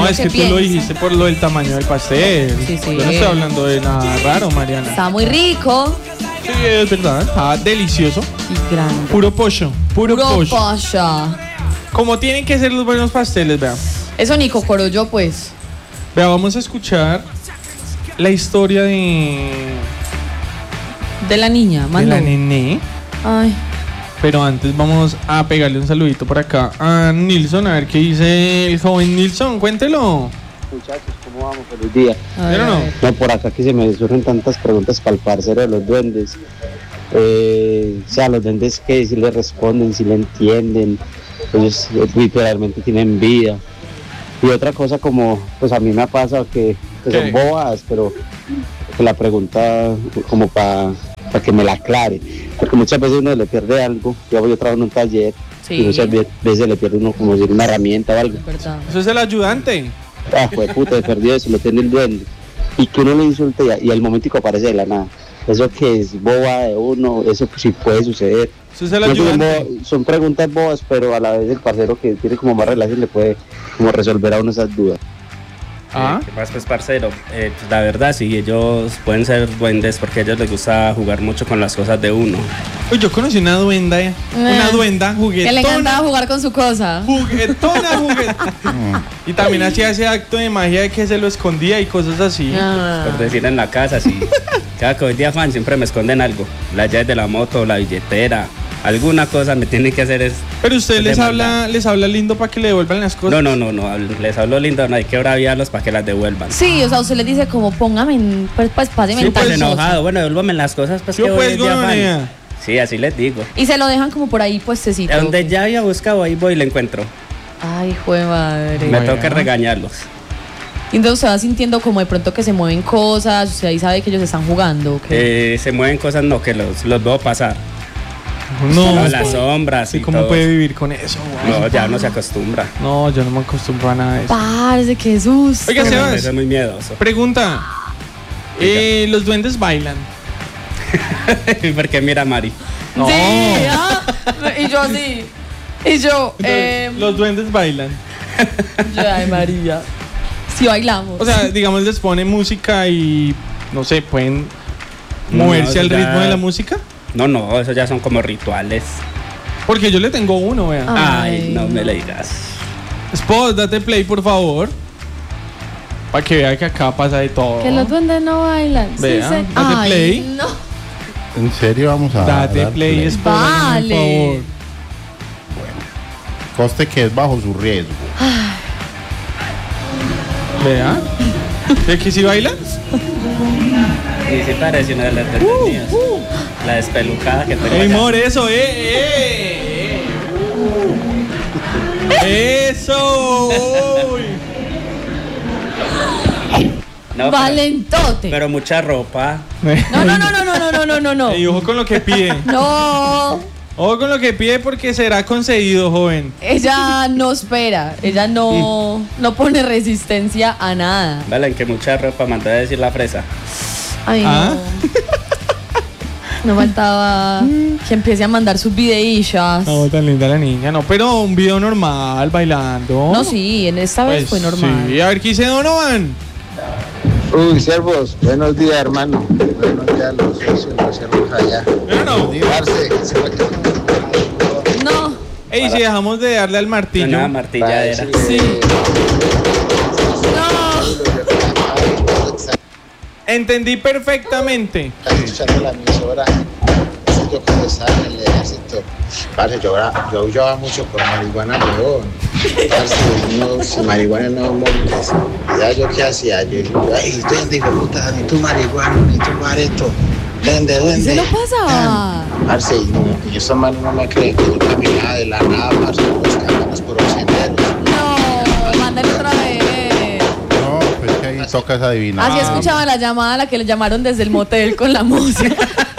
No, es que tú lo dijiste por lo del tamaño del pastel. Sí. Yo no estoy hablando de nada raro, Mariana. Está muy rico. Sí, es verdad. Está delicioso. Y grande. Puro pollo. Puro pollo. Pollo. Como tienen que ser los buenos pasteles, vea. Eso ni cocorollo, pues. Vea, vamos a escuchar la historia de De la niña, la mandó. nené. Ay. Pero antes vamos a pegarle un saludito por acá a Nilson, a ver qué dice el joven Nilson. Cuéntelo. Muchachos, ¿cómo vamos? Feliz día. ¿Pero no? No, por acá que se me surgen tantas preguntas para el parcero de los duendes. O sea, los duendes que si le responden, si le entienden, ellos literalmente tienen vida. Y otra cosa como, pues a mí me ha pasado que son bobadas, pero que la pregunta como para que me la aclare. Porque muchas veces uno le pierde algo. Yo trabajo en un taller y muchas veces le pierde uno como decir una herramienta o algo. ¿Verdad? Eso es el ayudante. Ah, fue puta, se perdió eso, lo tiene el duende. Y que uno le insulte y al momentico aparece de la nada. Eso que es boba de uno, eso sí puede suceder. Eso es el ayudante. Son preguntas bobas, pero a la vez el parcero que tiene como más relación le puede como resolver a uno esas dudas. ¿Qué más, pues, parcero? Pues, la verdad, sí, ellos pueden ser duendes porque a ellos les gusta jugar mucho con las cosas de uno. Uy, yo conocí una duenda, juguetona. Que le encantaba jugar con su cosa. Juguetona. Y también hacía ese acto de magia de que se lo escondía y cosas así. Por decir en la casa, sí. Cada que hoy día fan siempre me esconden algo. Las llaves de la moto, la billetera. Alguna cosa me tienen que hacer es... Pero usted les habla lindo para que le devuelvan las cosas. No, les hablo lindo, no hay que braviarlos para que las devuelvan. Sí, o sea, usted les dice como póngame, pues páseme Sí, en tal pues cosa. enojado, bueno, devuélvame las cosas, pues Yo que pues, hoy es día fan. gonorrea. Sí, así les digo. Y se lo dejan como por ahí puestecito. Donde ya había buscado, ahí voy y lo encuentro. Ay, jue madre. Me toca regañarlos. Y entonces usted va sintiendo como de pronto que se mueven cosas, usted ahí sabe que ellos están jugando. Se mueven cosas, no, que los veo pasar. No, las sombras y ¿cómo todo. puede vivir con eso? No, ya no se acostumbra. No, yo no me acostumbro a nada de eso. Parce, qué susto. Oiga, Sebas, Eso es muy miedoso. pregunta. ¿Los duendes bailan? ¿Por qué mira a Mari? No. Sí, y yo así. Y yo, Los duendes bailan. ay, María. Sí bailamos. O sea, digamos, les pone música y, no sé, pueden moverse al ritmo de la música. No, eso ya son como rituales. Porque yo le tengo uno, vea. Ay, no me le digas. Spot, date play, por favor. Para que vea que acá pasa de todo. Que los duendes no bailan. Vea, sí, date ay, play. No. ¿En serio vamos a Date dar play, Spot, Vale. por favor. Coste que es bajo su riesgo. Vea. ¿De que si bailan? Y sí parece una de las detenidas. La despelucada que tengo. ¡Ey, allá. amor, eso, ¡Eso! Uy. No, Valentote. pero mucha ropa. No. Ey, ojo con lo que pide. No. Ojo con lo que pide porque será concedido, joven. Ella no espera. Ella no pone resistencia a nada. Vale, en que mucha ropa mandó a decir la fresa. Ay, ¿Ah? No faltaba que empiece a mandar sus videillas. No, tan linda la niña, no, pero un video normal, bailando. No, sí, en esta vez fue normal. Sí, a ver, ¿qué dice Donovan? Uy, servos, buenos días, hermano. Buenos días, los servos allá. Pero no. Parce, se fue que- No. Ey, si dejamos de darle al martillo. Una martilladera. Sí. No. Entendí perfectamente. Estás escuchando la emisora. Yo cuando estaba en el ejército, parce, yo huyaba mucho por marihuana, weón. Parce, no, si marihuana no montes. Ya yo qué hacía, yo digo, ay, duende, hijo de puta, ni tu marihuana, ni tu bareto. Duende. ¿Se lo pasa? Parce, y esos manos no me creen que yo caminaba de la nada, parce, buscándonos por los senderos. No, mándale otra vez. No, pues que ahí tocas adivinar. Así escuchaba la llamada a la que le llamaron desde el motel con la música.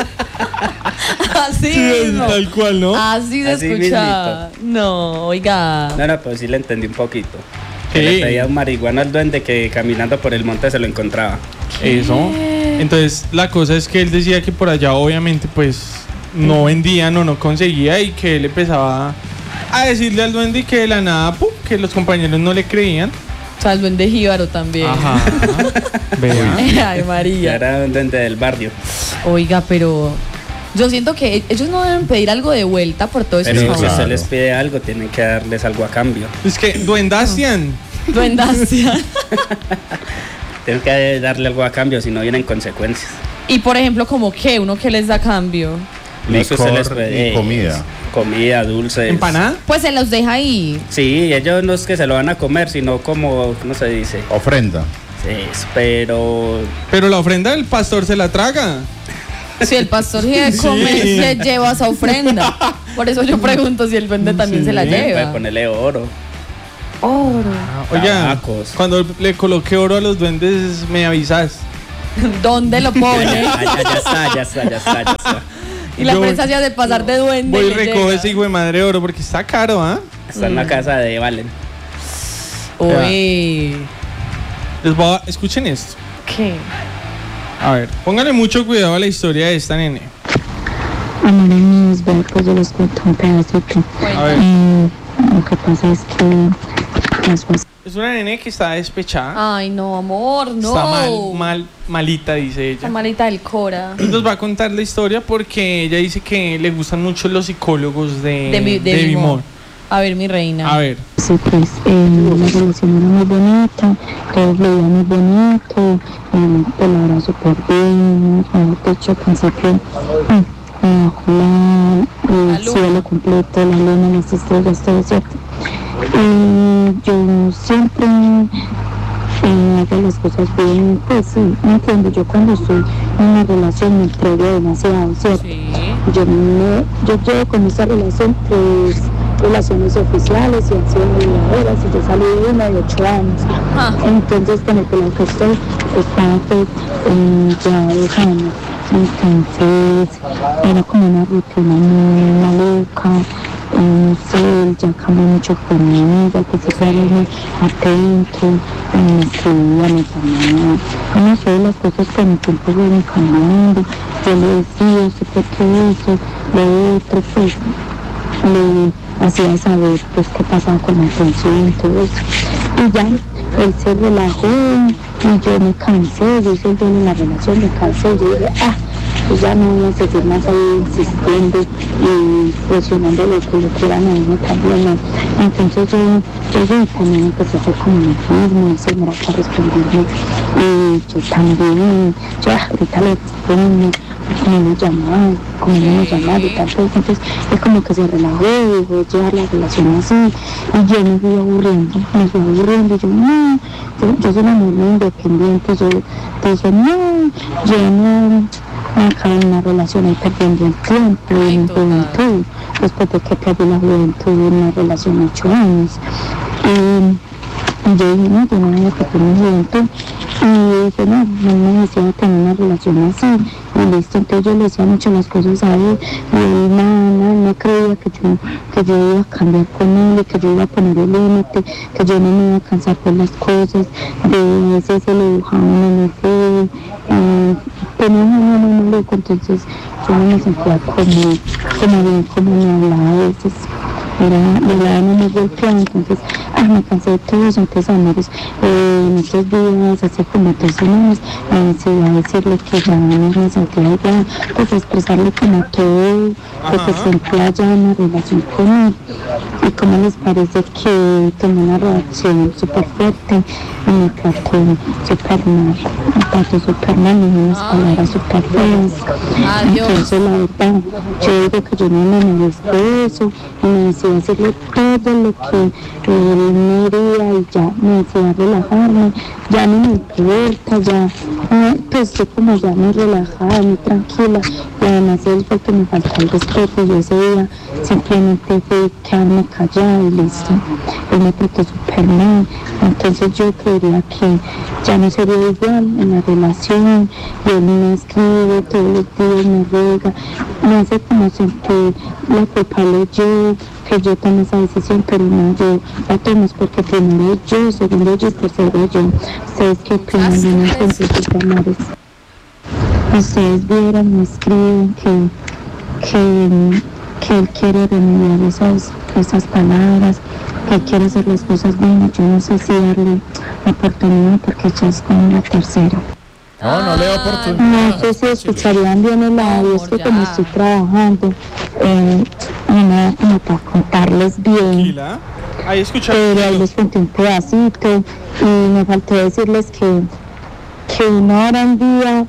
Así Sí, mismo. tal cual, ¿no? Así de Así escuchaba. No, oiga. No, pues sí le entendí un poquito. Que Sí. le pedía un marihuana al duende que caminando por el monte se lo encontraba. Eso. Entonces, la cosa es que él decía que por allá, obviamente, pues, no vendían o no conseguía y que él empezaba a decirle al duende y que de la nada, ¡pum!, que los compañeros no le creían O sea, el duende jíbaro también. Ajá. Vea. Ay, María. Era un duende del barrio. Oiga, pero yo siento que ellos no deben pedir algo de vuelta por todo eso. Pero si Claro. usted les pide algo, tienen que darles algo a cambio. Es que Duendastian. Duendacia. Tienen que darle algo a cambio, si no vienen consecuencias. Y por ejemplo, como que uno que les da cambio. No sé si usted les Licor pide y comida. comida, dulces. ¿Empanada? Pues se los deja ahí. Sí, ellos no es que se lo van a comer, sino como, ¿cómo se dice? Ofrenda. Sí, pero Pero la ofrenda del pastor se la traga. Si el pastor quiere comer, Sí. se lleva esa ofrenda. Por eso yo pregunto si el duende también se la Sí, puede lleva. ponerle oro. Oro. Oiga, Tabacos. cuando le coloque oro a los duendes, me avisas. ¿Dónde lo pone? Ya está. Y la Yo prensa se hace pasar de duende. Voy y y le recojo llega. ese hijo de madre oro porque está caro, ¿ah? Está en la casa de Valen. Uy. Escuchen esto. ¿Qué? A ver, pónganle mucho cuidado a la historia de esta nene. Amores míos, vea, pues yo les cuento un pedacito. A ver, Lo que pasa es que después es una nene que está despechada. Ay, no, amor, no. Está malita, dice Está ella. malita del Cora. Y nos va a contar la historia porque ella dice que le gustan mucho los psicólogos de De Bimor. Bimor. A ver, mi reina. A ver, sí, pues la relación era muy bonita, todos lo veían muy bonito, pues la verdad súper bien, de hecho al principio el cielo completo, la luna, las estrellas, todo cierto. Yo siempre hago las cosas bien, pues sí, me entiendo, yo cuando estoy en una relación me entrego demasiado, ¿cierto? Sí. Yo llevo con esta relación 3 relaciones oficiales y han sido muy duraderas y yo salí de una de 8 años. Ah. Entonces con el que estoy estaba pues ya 2 años. Entonces era como una rutina muy maluca. No sé, él ya cambió mucho con mi amiga, que siempre era muy atento, me escribía, me llamaba, no sé, las cosas con el tiempo fueron cambiando. Yo le decía, sé por qué eso, lo otro, pues le hacía saber pues qué pasaba con la atención y todo eso. Y ya, él se relajó y yo me cansé, yo hice el duelo en la relación, me cansé, yo dije, pues ya no voy a seguir más ahí insistiendo y presionando lo que yo quieran a mí también, ¿no? Entonces yo también empecé a hacer como lo mismo, él se me para responderme y yo también, ahorita le respondo como me llamaba, como no me llamaba y tal, pues entonces él como que se relajó y dejó llevar la relación así y yo me fui aburriendo y yo no, yo soy una mujer independiente, yo dije no, yo no acá en una relación ahí perdiendo el tiempo en mi juventud, después de que perdí la juventud en una relación de 8 años. Y yo dije, no, yo no voy a perder mi juventud. Y dije, no necesito tener una relación así. Y listo, entonces yo le decía mucho las cosas a él. Y él no creía que yo iba a cambiar con él, y que yo iba a poner el límite, que yo no me iba a cansar por las cosas. De veces se le dibujaba un NFL. Tenía un año muy maluco, entonces yo no me sentía como me hablaba a veces. Era no me golpeaba, entonces me cansé de todo eso. Entonces amores, en estos días, hace como 3 semanas, me decidí a decirle que ya no me sentía ya, pues expresarle como todo lo que sentía ya en la relación con él. Y como les parece que tenía una reacción súper fuerte y me trató súper mal y unas palabras súper feas. Entonces la verdad, yo digo que yo no me merezco eso y me decía hacerle todo lo que él me haría y ya me decía relajarme, ya no me importa, ya pues estoy como ya muy relajada, muy tranquila y además él fue que me faltó el respeto. Yo ese día simplemente fue quedarme callada y listo. Él me trató súper mal, entonces yo creería que ya no sería igual en la relación y él me escribe todos los días, me ruega, me hace como sentir la culpable yo, que yo tomé esa decisión, pero no, yo la tomo porque primero yo, segundo yo, tercero yo. Ustedes qué opinan, no entonces sus amores. Ustedes vieron, me escriben que que él quiere remediar esas palabras, que él quiere hacer las cosas bien. Yo no sé si darle la oportunidad porque ya es como la tercera. No le da oportunidad. No sé si escucharían bien el audio, es que como estoy trabajando, no me da como para contarles bien. Tranquila. Ahí escuchamos. Pero ahí les conté un pedacito y me faltó decirles que una hora en día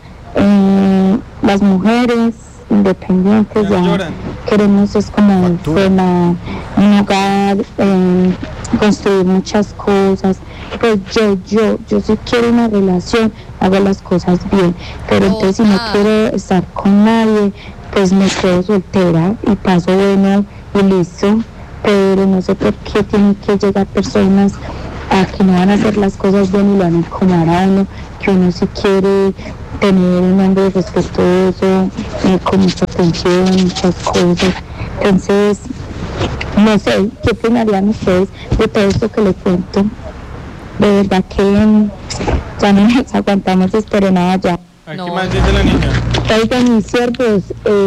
las mujeres independientes ya queremos es como formar un hogar, construir muchas cosas. Pues yo sí quiero una relación, hago las cosas bien, pero entonces si no quiero estar con nadie, pues me quedo soltera y paso bueno y listo. Pero no sé por qué tienen que llegar personas a que no van a hacer las cosas bien y lo van a incomodar a uno, que uno sí quiere tener un hombre respetuoso, con mucha atención, muchas cosas. Entonces, no sé, ¿qué opinarían ustedes de todo esto que les cuento? De verdad que ya no nos aguantamos nada ya. ¿Qué más dice la niña? Oigan, mis siervos,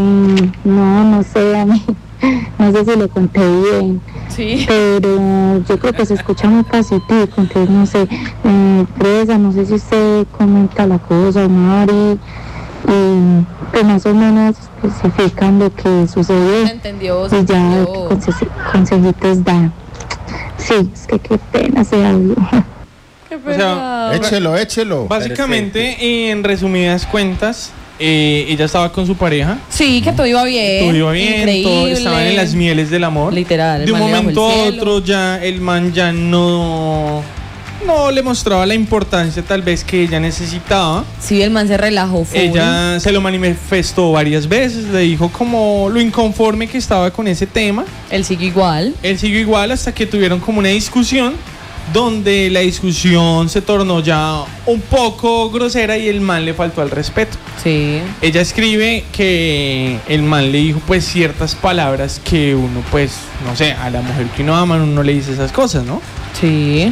no sé, a mí, no sé si lo conté bien, sí, pero yo creo que se escucha muy positivo, entonces no sé, Presa, no sé si usted comenta la cosa, Mari, y pues más o menos especifican lo que sucedió, entendió, y ya consejitos da. Sí, es que qué pena ese audio. O sea, échelo. Básicamente, en resumidas cuentas, ella estaba con su pareja. Sí, que todo iba bien. Todo iba bien, increíble. estaban en las mieles del amor. Literal. De un momento a otro ya el man ya no le mostraba la importancia tal vez que ella necesitaba. Sí, el man se relajó full. Ella se lo manifestó varias veces, le dijo como lo inconforme que estaba con ese tema. Él siguió igual hasta que tuvieron como una discusión donde la discusión se tornó ya un poco grosera y el man le faltó al respeto. Sí. Ella escribe que el man le dijo pues ciertas palabras que uno pues, no sé, a la mujer que uno ama uno no le dice esas cosas, ¿no? Sí.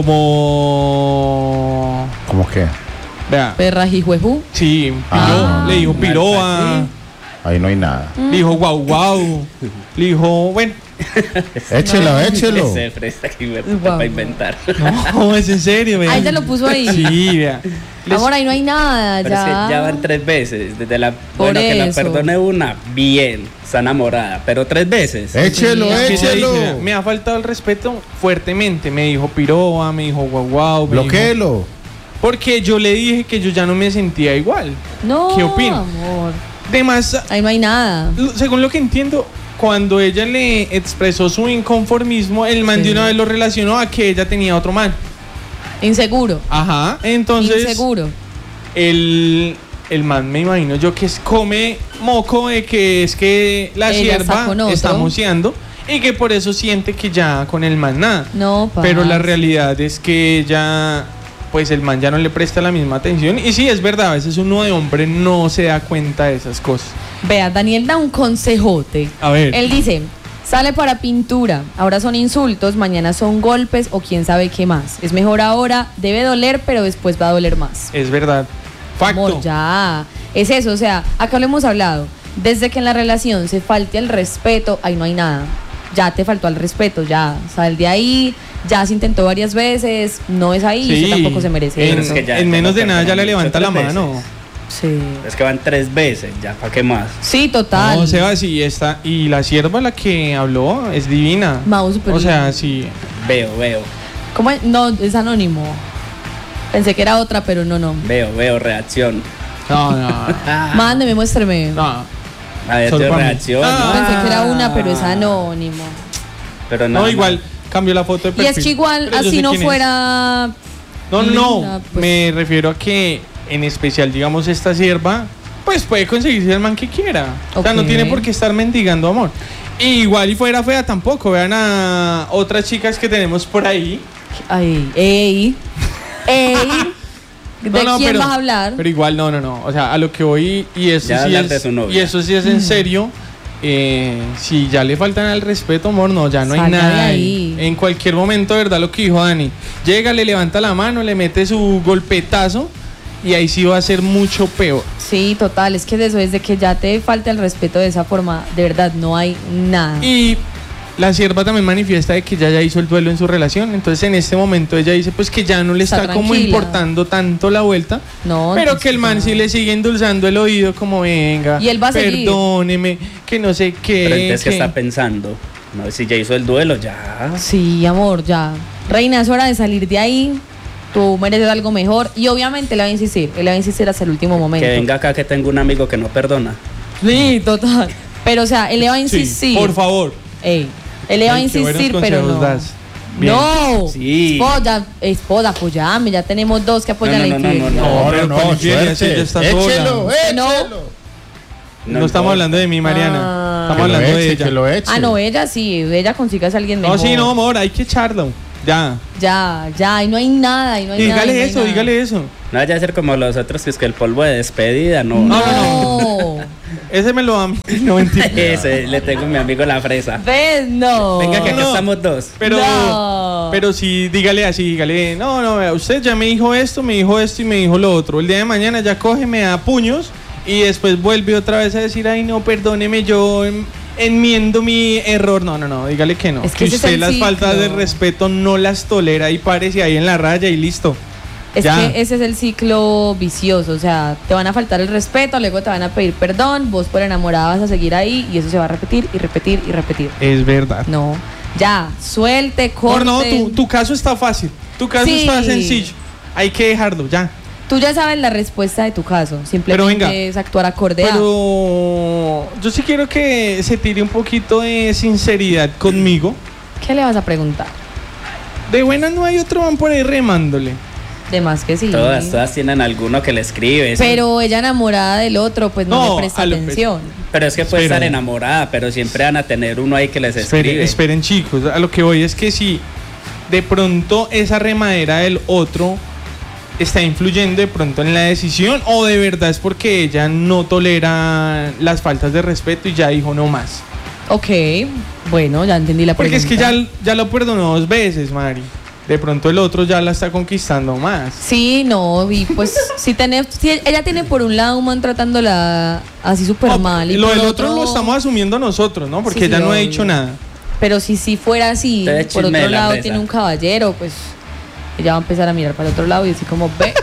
Como... ¿Cómo qué? Vea. Perra jijueju. Sí, le dijo piroa. Ahí no hay nada. Le dijo guau. Le dijo, bueno. Échelo. Ese fresa que me para inventar. No, es en serio, vea. Ahí te lo puso ahí. Sí, vea. Ahora ahí no hay nada, pero ya. es que ya van 3 veces. Desde la Por que la eso. perdone una, bien, está enamorada. Pero 3 veces. Échelo. Me ha faltado el respeto fuertemente. Me dijo piroa, me dijo guau. Bloquéelo. Porque yo le dije que yo ya no me sentía igual. No, ¿Qué opina? amor. Además, ahí no hay nada. Según lo que entiendo, cuando ella le expresó su inconformismo, el man de una vez lo relacionó a que ella tenía otro man. Inseguro. Ajá, entonces... Inseguro. El man, me imagino yo, que come moco de que es que la sierva está moceando y que por eso siente que ya con el man nada. No, pero la realidad es que ella... pues el man ya no le presta la misma atención. Y sí, es verdad, a veces uno de hombre no se da cuenta de esas cosas. Vea, Daniel da un consejote. A ver. Él dice, sale para pintura, ahora son insultos, mañana son golpes o quién sabe qué más. Es mejor ahora, debe doler, pero después va a doler más. Es verdad. Facto. Amor, ya. Es eso, o sea, acá lo hemos hablado. Desde que en la relación se falte el respeto, ahí no hay nada. Ya te faltó el respeto, ya. Sal de ahí. Ya se intentó varias veces, no es ahí, sí, usted tampoco se merece eso. Es que ya, en menos de nada ya le mucho, levanta la 3 mano. veces. Sí. Es que van 3 veces, ya, ¿para qué más? Sí, total. No, Seba, sí, está. Y la sierva, la que habló, es divina. Mouse, o sea, sí. Veo. ¿Cómo es? No, es anónimo. Pensé que era otra, pero no. Veo, reacción. No. Mándeme, muéstreme. No. A ver, yo reacción. Pensé que era una, pero es anónimo. Pero no, igual cambió la foto de perfil. Y es que igual, así no fuera... No, pues. me refiero a que en especial, digamos, esta sierva, pues puede conseguirse el man que quiera. O sea, no tiene por qué estar mendigando amor. Y igual y fuera fea tampoco. Vean a otras chicas que tenemos por ahí. Ay, ey. ¿De quién vas a hablar? Pero igual, no. O sea, a lo que voy, y eso ya sí es, y eso sí es en serio. Si ya le faltan al respeto, amor, no, ya no hay nada ahí. En cualquier momento, ¿verdad? Lo que dijo Dani, llega, le levanta la mano, le mete su golpetazo y ahí sí va a ser mucho peor. Sí, total, es que de eso, desde que ya te falta el respeto de esa forma, de verdad no hay nada. Y la sierva también manifiesta de que ya hizo el duelo en su relación, entonces en este momento ella dice pues que ya no le está como tranquila. importando tanto la vuelta, No, pero pues, que el man sí le sigue endulzando el oído como venga, Y él va a seguir. perdóneme, que no sé qué. Pero entonces, ¿qué que- está pensando? No, si ya hizo el duelo, ya. Sí, amor, ya. Reina, es hora de salir de ahí. Tú mereces algo mejor. Y obviamente le va a insistir. Él le va a insistir hasta el último momento. Que venga acá que tengo un amigo que no perdona. Sí, total. Pero, o sea, él le va a Sí, insistir. por favor. Ey, él le va a Ay, qué buenos insistir, pero consejos no. das. Bien. No. Sí. Esposa, apoyame. Ya tenemos dos que apoyan No, la no, no, infidelidad. No, pero no, con no, infidelidad, suerte. ella está Échelo, sola. No. échelo. No estamos hablando de mí, Mariana. Ah. Estamos Que lo hablando de eche, ella. que lo eche. Ah, no, ella sí. Ella consiga a alguien mejor. No, sí, no, amor, hay que echarlo. Ya. Ya. Y no hay nada. Y no hay nada, y Dígale no hay eso, nada. dígale eso. No vaya a ser como los otros, que es que el polvo de despedida, no. No. Ese me lo da. No mentira. Ese, le tengo a mi amigo la fresa. ¿Ves? No. Venga, que acá No. estamos dos. Pero sí, dígale así, dígale, no, vea, usted ya me dijo esto y me dijo lo otro. El día de mañana ya coge, me da puños y después vuelve otra vez a decir, ay, no, perdóneme, yo enmiendo mi error. No, dígale que no. Es que que ese es usted el las ciclo. faltas de respeto no las tolera y párese ahí en la raya y listo. Es Ya. que ese es el ciclo vicioso, o sea, te van a faltar el respeto, luego te van a pedir perdón, vos por enamorada vas a seguir ahí y eso se va a repetir y repetir y repetir. Es verdad. No, ya, suelte, corte. No, tu caso está fácil. Tu caso Sí. está sencillo. Hay que dejarlo, ya. Tú ya sabes la respuesta de tu caso, Pero simplemente venga, es actuar acorde a. Pero yo sí quiero que se tire un poquito de sinceridad conmigo. ¿Qué le vas a preguntar? De buena no hay otro man por ahí remándole. De más que sí. Todas tienen alguno que le escribe. ¿sí? Pero ella enamorada del otro, pues no, No, le presta a lo- atención. Pero es que puede Espera. estar enamorada, pero siempre van a tener uno ahí que les escribe. Esperen chicos, a lo que voy es que si de pronto esa remadera del otro está influyendo de pronto en la decisión o de verdad es porque ella no tolera las faltas de respeto y ya dijo no más. Ok, bueno, ya entendí la Porque pregunta. es que ya lo perdonó 2 veces, Mari. De pronto el otro ya la está conquistando más. Sí, no, y pues si ella tiene por un lado un man tratándola así súper No, mal y lo por del otro lo estamos asumiendo nosotros, ¿no? Porque Sí, ella sí, no ha obvio. dicho nada. Pero si fuera así, Entonces, por chisme otro de la lado reza. tiene un caballero, pues ella va a empezar a mirar para el otro lado y así como ve.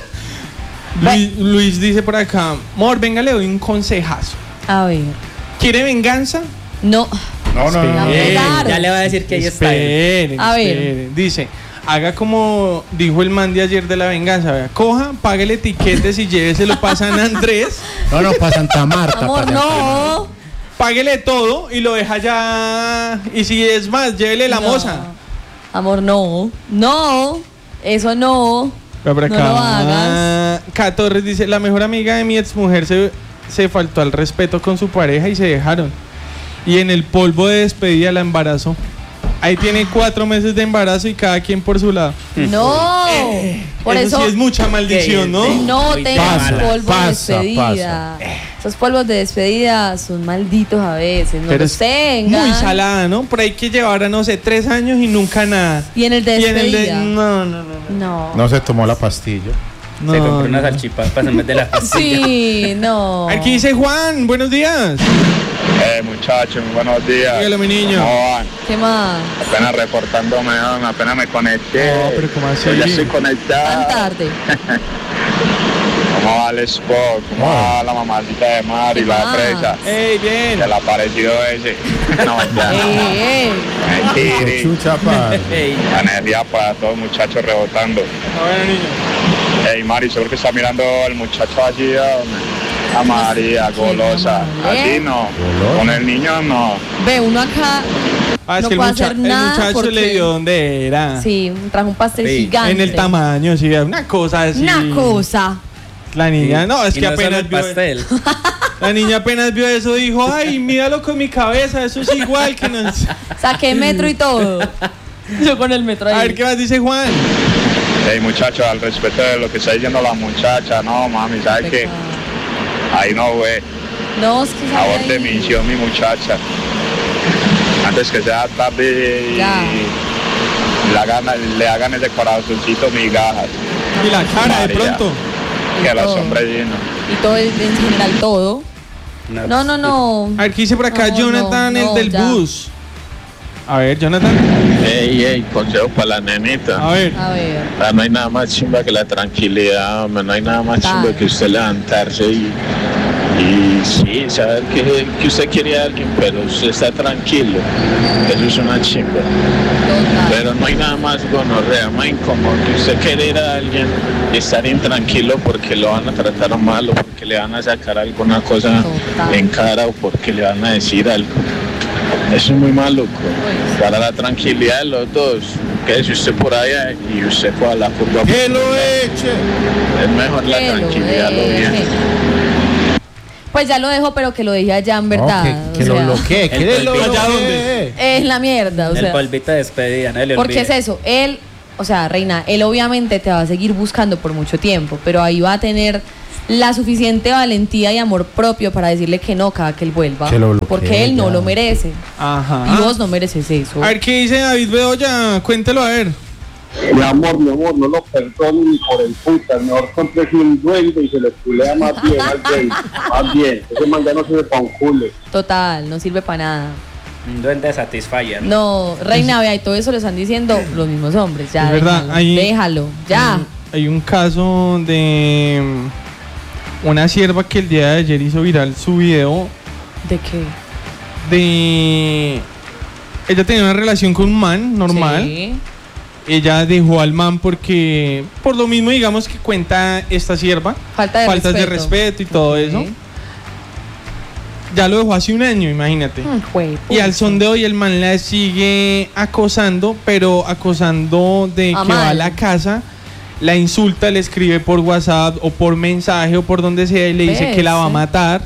Luis dice por acá, amor, venga, le doy un consejazo. A ver, ¿Quiere venganza? no. No, no, no. Va a no. pegar. Ya le va a decir que ahí está él. Esperen, A ver. esperen. Dice, haga como dijo el man de ayer de la venganza, vea, coja, páguele tiquetes y lléveselo para San Andrés, No, no, para Santa Marta. Amor, pa' Santa Marta. no. páguele todo y lo deja ya. Y si es más, llévele la No. moza. Amor, no. No. Eso no. Vea por No acá. lo hagas. 14 dice, la mejor amiga de mi exmujer se faltó al respeto con su pareja y se dejaron. Y en el polvo de despedida la embarazó. Ahí tiene 4 meses de embarazo y cada quien por su lado. No. Por eso. sí es mucha maldición, ¿no? No Muy tengas pasa, polvo de pasa, despedida. Esos polvos de despedida son malditos a veces. No Pero los es tengan. muy salada, ¿no? Por ahí que llevara, no sé, 3 años y nunca nada. Y en el de Y en el de... despedida. No. No. No se tomó la pastilla. Se compró unas salchipapas en vez de las pastillas. Sí, no. Aquí dice Juan, buenos días. Muchachos, buenos días. Dígalo, mi niño. ¿Cómo van? ¿Qué más? Apenas reportándome, apenas me conecté. No, pero ¿cómo así? Yo ya estoy Tan conectado. tarde. ¿Cómo va el sport? ¿Cómo va la mamacita de Mar y ¿Qué la más? presa? Ey, bien. ¿Qué le ha parecido ese? No, ya. Ey. Qué Mentira. chucha, pa. Ey, Energía para todos los muchachos rebotando. Bueno, niño. Ey, Mari, seguro que está mirando el muchacho allí. A María, golosa. amable. Así no. Golosa. Con el niño no. Ve, uno acá Ah, es no que puede hacer el nada muchacho porque... le dio donde era. Sí, trajo un pastel Sí, gigante. En el tamaño, sí, una cosa así. Una cosa. La niña, no, es y que no solo apenas el vio. pastel. La niña apenas vio eso, dijo, ay, míralo con mi cabeza, eso es igual que nos. Saqué metro y todo. Yo con el metro ahí. A ver qué más dice Juan. Ey, muchachos, al respeto de lo que está diciendo la muchacha, no, mami, ¿sabes qué? Ahí no, güey. No, es que sabe Favor de ahí. misión, mi muchacha. Antes que sea tarde y Ya. le hagan ese corazoncito migajas. Y la cara de María. pronto. que a la todo. sombra divina. Y todo, en general, todo. No. A ver, ¿qué dice por acá No, Jonathan, no, el del ya. bus? A ver, Jonathan. Ey, consejo para la nenita. A ver. A ver. No hay nada más chimba que la tranquilidad, hombre, no hay nada más chimba que usted levantarse y sí, saber que usted quiere a alguien, pero usted está tranquilo. Eso es una chimba. Pero no hay nada más gonorrea, más incómodo que usted querer a alguien y estar intranquilo porque lo van a tratar mal o porque le van a sacar alguna cosa en cara o porque le van a decir algo. Eso es muy maluco. Para la tranquilidad de los dos, quédese usted por allá y usted fue a la curva. ¡Que lo eche! Es mejor la tranquilidad, lo bien. Pues ya lo dejo, pero que lo deje allá en verdad. que lo bloquee, que lo bloquee. Es la mierda, o sea. El polvito de despedida, no le Porque es olvide. eso, él, o sea, Reina, él obviamente te va a seguir buscando por mucho tiempo, pero ahí va a tener la suficiente valentía y amor propio para decirle que no cada que él vuelva. Que lo bloquee, porque él no ya. lo merece. Ajá. Y vos no mereces eso. A ver, ¿qué dice David Bedoya? Cuéntelo, a ver. Mi amor, no lo perdono ni por el puta. Mejor cómprese un duende y se le culea más bien al duende. Más bien, ese man ya no sirve para un culo. Total, no sirve para nada. Un duende Satisfyer. No, Reina, vea, y todo eso lo están diciendo los mismos hombres. Ya, Es verdad, déjalo, ahí- déjalo, ya. Hay un caso de una sierva que el día de ayer hizo viral su video ¿De qué? de... Ella tenía una relación con un man normal. Sí. Ella dejó al man porque, por lo mismo, digamos, que cuenta esta sierva. Falta de faltas de respeto. respeto y todo eso. Ya lo dejó hace un año, imagínate. Y al son de hoy el man la sigue acosando, pero acosando de A que va a mal. la casa, la insulta, le escribe por WhatsApp o por mensaje o por donde sea y le dice que la va a matar,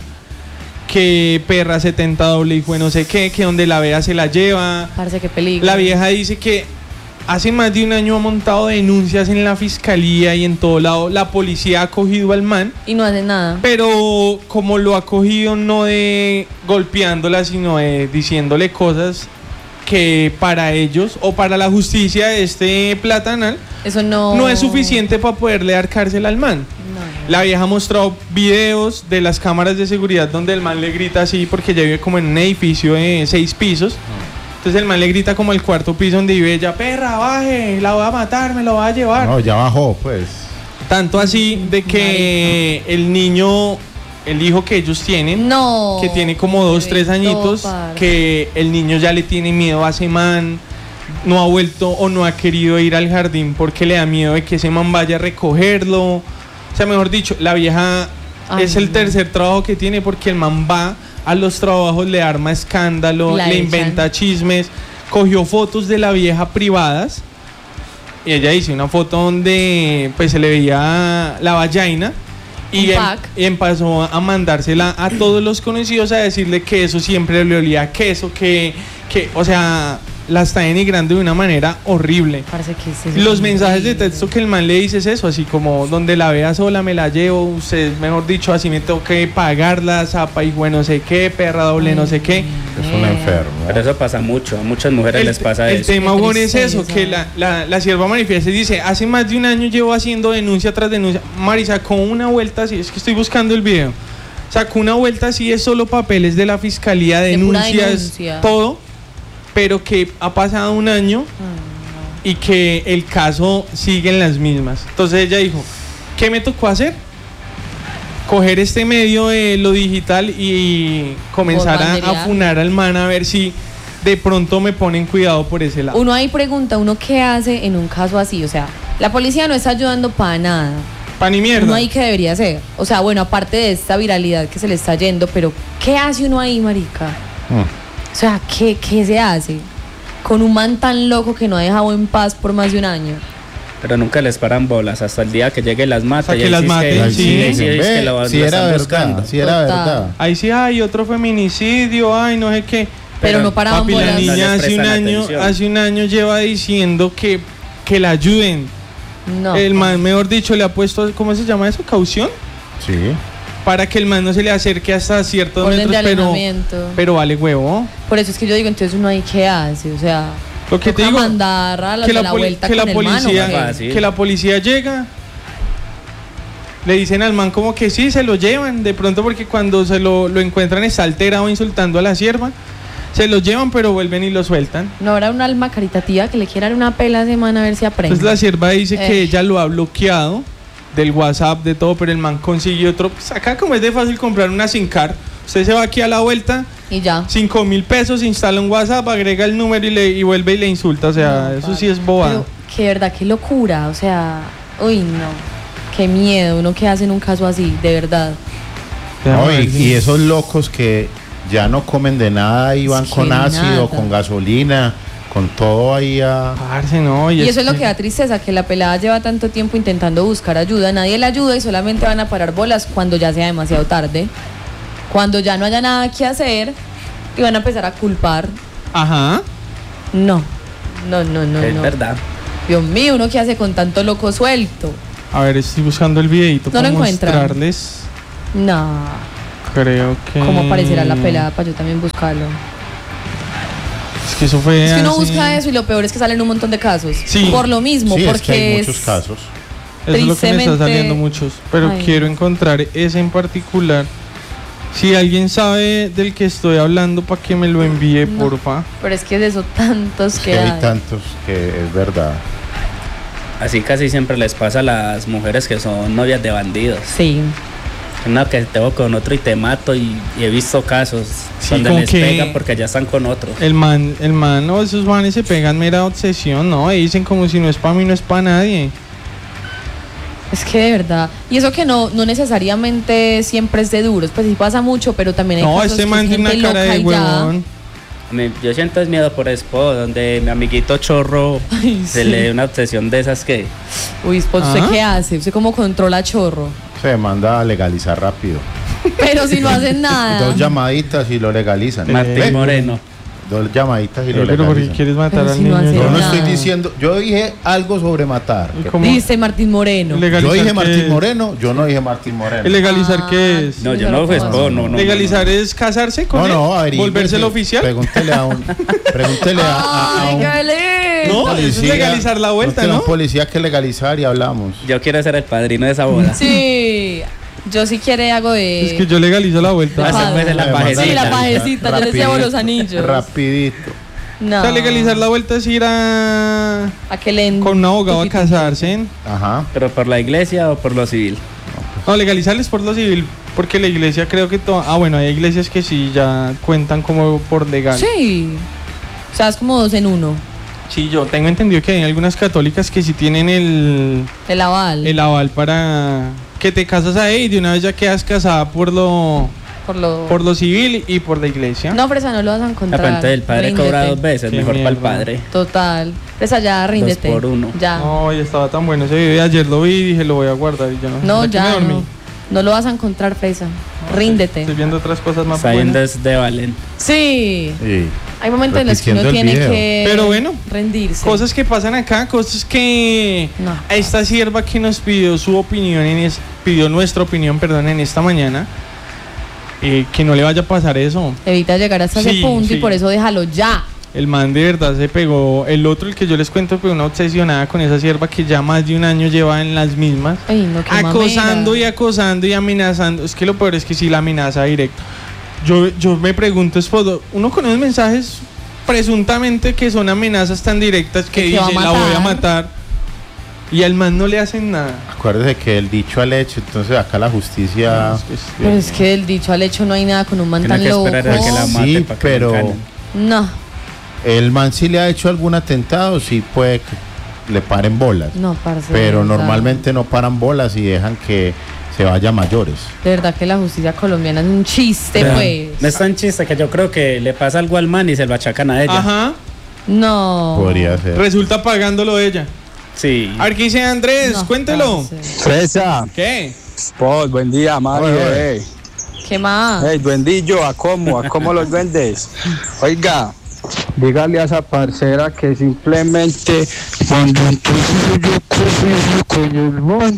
que perra 70 doble hijo de no sé qué, que donde la vea se la lleva. Parece que peligro. La vieja dice que hace más de un año ha montado denuncias en la fiscalía y en todo lado. La policía ha cogido al man. Y no hace nada. Pero como lo ha cogido no de golpeándola, sino de diciéndole cosas que para ellos o para la justicia de este platanal Eso no... no es suficiente para poderle dar cárcel al man. La vieja ha mostrado videos de las cámaras de seguridad donde el man le grita así porque ella vive como en un edificio de 6 pisos. Entonces el man le grita como al 4.º piso donde vive ella: perra, baje, la voy a matar, me lo va a llevar. No, ya bajó, pues. Tanto así de que el niño, el hijo que ellos tienen, que tiene como 2, 3 añitos, que el niño ya le tiene miedo a ese man, no ha vuelto o no ha querido ir al jardín porque le da miedo de que ese man vaya a recogerlo. O sea, mejor dicho, la vieja es el tercer trabajo que tiene porque el man va a los trabajos, le arma escándalo, La le echan. inventa chismes, cogió fotos de la vieja privadas y ella hizo una foto donde pues se le veía la vagina y, y empezó a mandársela a todos los conocidos a decirle que eso siempre le olía a queso, que o sea, la está denigrando de una manera horrible. Parece que es eso. Los mensajes de texto que el man le dice es eso, así como: donde la vea sola me la llevo, usted, mejor dicho, así me tengo que pagar la zapa y bueno, no sé qué, perra doble, no sé qué. Es un enfermo. Pero eso pasa mucho, a muchas mujeres les pasa El eso. tema, bueno, es eso, que la sierva manifiesta y dice: hace más de un año llevo haciendo denuncia tras denuncia. Mari sacó una vuelta así, es que estoy buscando el video. Sacó una vuelta así, es solo papeles de la fiscalía, De pura denuncias, denuncia. todo, pero que ha pasado un año y que el caso sigue en las mismas. Entonces ella dijo: ¿qué me tocó hacer? Coger este medio de lo digital y comenzar a Banderear. funar al man a ver si de pronto me ponen cuidado por ese lado. Uno ahí pregunta, ¿uno qué hace en un caso así? O sea, la policía no está ayudando para nada. Pa' ni mierda. Uno ahí que debería hacer. O sea, bueno, aparte de esta viralidad que se le está yendo, pero ¿qué hace uno ahí, marica? O sea, ¿qué se hace? Con un man tan loco que no ha dejado en paz por más de un año. Pero nunca les paran bolas hasta el día que llegue las mata. Hasta que las maten, sí. Sí era verdad, sí era verdad. Ahí sí hay otro feminicidio, ay, no sé qué. Pero no paraban papi, bolas. la niña No les hace un prestan año lleva diciendo que la ayuden. No. El man, mejor dicho, le ha puesto, ¿cómo se llama eso? ¿Caución? Sí. Para que el man no se le acerque hasta ciertos Orden de metros, alejamiento. pero vale huevo. Por eso es que yo digo, entonces uno ahí qué hace, o sea, Lo que te toca digo, mandar a la, que de la, la vuelta que con la el mano, policía, ¿o qué? que la policía llega le dicen al man como que sí, se lo llevan, de pronto porque cuando se lo encuentran está alterado insultando a la sierva, se lo llevan pero vuelven y lo sueltan. No habrá un alma caritativa que le quiera dar una pela a ese man a ver si aprende. Pues la sierva dice que ella lo ha bloqueado del WhatsApp, de todo, pero el man consiguió otro. Pues acá como es de fácil comprar una SIM card, usted se va aquí a la vuelta y ya. 5.000 pesos, instala un WhatsApp, agrega el número y vuelve y le insulta, o sea, no, eso sí es bobada. Pero que verdad, qué locura, o sea, uy no. Qué miedo, uno que hace en un caso así, de verdad. No, y esos locos que ya no comen de nada y van con ácido, con gasolina, con todo ahí a... Parce, no, y eso es lo que da tristeza, que la pelada lleva tanto tiempo intentando buscar ayuda, nadie la ayuda y solamente van a parar bolas cuando ya sea demasiado tarde, cuando ya no haya nada que hacer y van a empezar a culpar. Ajá. No. Es verdad. Dios mío, ¿uno qué hace con tanto loco suelto? A ver, estoy buscando el videito para mostrarles. No. Creo que... ¿Cómo aparecerá la pelada para yo también buscarlo? Es que eso fue... Es que uno busca eso y lo peor es que salen un montón de casos. Sí. Por lo mismo, sí, porque es que hay muchos casos. Eso es lo que me está saliendo muchos. Pero quiero encontrar ese en particular. Si alguien sabe del que estoy hablando, para que me lo envíe, porfa. Pero es que de eso tantos que hay. Hay tantos que es verdad. Así casi siempre les pasa a las mujeres que son novias de bandidos. Sí. No, que te voy con otro y te mato y he visto casos donde les pegan porque ya están con otro. El man, no, esos manes se pegan mera obsesión, ¿no? Y dicen como si no es para mí, no es para nadie. Es que de verdad, y eso que no necesariamente siempre es de duros, pues sí pasa mucho, pero también hay casos este man tiene una cara de huevón. Yo siento es miedo por Expo, donde mi amiguito Chorro se le da una obsesión de esas que... Uy, ¿usted qué hace? ¿Usted cómo controla Chorro? Se manda a legalizar rápido. Pero si no hacen nada. 2 llamaditas y lo legalizan. Martín Moreno. 2 llamaditas y lo legalizan. Pero ¿por qué quieres matar al niño? Yo no estoy diciendo, yo dije algo sobre matar. Dice Martín Moreno. Yo dije Martín Moreno, yo no dije Martín Moreno. ¿Y legalizar qué es? No, yo no fue Expo, no. ¿Legalizar es casarse con él? ¿Volvérselo oficial? Pregúntele a un no, eso es legalizar la vuelta, ¿no? Un policía que legalizar y hablamos. Yo quiero ser el padrino de esa boda. Sí. Yo si quiere hago de... Es que yo legalizo la vuelta. La pajecita. Sí, la pajecita, yo les llevo los anillos. Rapidito. No. O sea, legalizar la vuelta es ir a que le con un abogado a casarse. Ajá. ¿Pero por la iglesia o por lo civil? No, legalizarles por lo civil, porque la iglesia creo que... bueno, hay iglesias que sí ya cuentan como por legal. Sí. O sea, es como 2 en 1. Sí, yo tengo entendido que hay algunas católicas que sí tienen el aval. El aval para que te casas ahí y de una vez ya quedas casada por lo civil y por la iglesia. No, Fresa, no lo vas a encontrar. Aparte del padre cobra 2 veces, Qué mejor mierda. para el padre. Total. Fresa, ya ríndete. 2 por 1. Ya. No, ya estaba tan bueno ese video. Ayer lo vi y dije, lo voy a guardar y ya no. No, ya me dormí. No lo vas a encontrar, Fresa. Ríndete. Estoy viendo otras cosas más Sabiendo buenas. es de Valen. Sí. Hay momentos en los que uno tiene que Pero bueno, rendirse. Cosas que pasan acá, cosas que a esta sierva que nos pidió su opinión, pidió nuestra opinión, perdón, en esta mañana, que no le vaya a pasar eso. Evita llegar hasta ese punto y por eso déjalo ya. El man de verdad se pegó. El otro, el que yo les cuento, fue una obsesionada con esa sierva que ya más de un año lleva en las mismas. Ay, no, qué acosando mamera. y acosando y amenazando. Es que lo peor es que sí la amenaza directo. Yo me pregunto, uno con esos mensajes presuntamente que son amenazas tan directas que dice, la voy a matar. Y al man no le hacen nada. Acuérdese que el dicho al hecho, entonces acá la justicia... Pero es que del dicho al hecho no hay nada con un man tan loco. Sí, pero... No. El man sí le ha hecho algún atentado, sí puede que le paren bolas. No, parce. Pero normalmente no paran bolas y dejan que se vaya a mayores. De verdad que la justicia colombiana es un chiste, pues. No es tan chiste que yo creo que le pasa algo al man y se lo achacan a ella. Ajá. No. Podría ser. Resulta pagándolo ella. Sí. A ver, ¿qué dice Andrés? Cuéntelo. Fresa. ¿Qué? Spot, buen día, Mario. ¿Qué más? Hey, duendillo, ¿a cómo los vendes? Oiga, dígale a esa parcera que simplemente cuando entonces yo cojo con el man,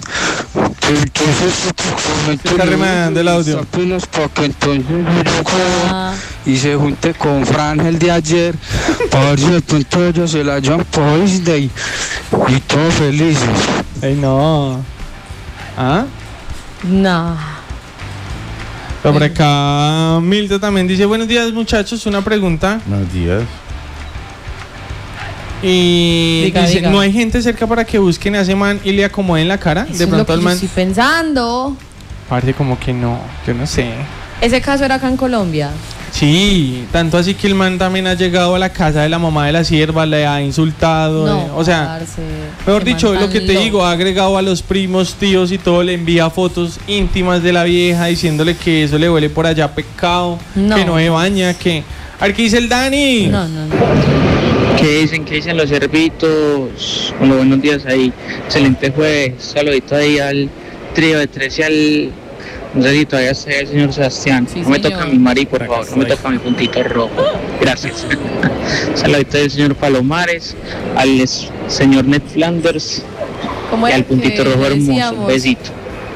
entonces está remando el audio apenas para que entonces yo coja y se junte con Fran el de ayer para ver si de pronto ellos se la llevan por Disney y todos felices. Ey, no. ¿Ah? No. Por acá Milton también dice, buenos días muchachos, una pregunta. Buenos días. Y dice, ¿no hay gente cerca para que busquen a ese man y le acomoden la cara? Eso De es pronto lo al que man. yo estoy pensando. Parece como que no, yo no sé. Ese caso era acá en Colombia. Sí, tanto así que el man también ha llegado a la casa de la mamá de la sierva, le ha insultado. No, o sea, mejor dicho, lo que te digo, ha agregado a los primos, tíos y todo, le envía fotos íntimas de la vieja diciéndole que eso le huele por allá pecado, que no se baña, que... A ver, ¿qué dice el Dani? No. ¿Qué dicen los cervitos? Bueno, buenos días ahí. Excelente jueves. Saludito ahí al trío de 13 al... No sé si todavía está el señor Sebastián. Sí, no me señor. toca mi Mari, por favor. No me toca mi puntito rojo. Gracias. Saludito del señor Palomares, al señor Ned Flanders y al puntito rojo hermoso. Un besito.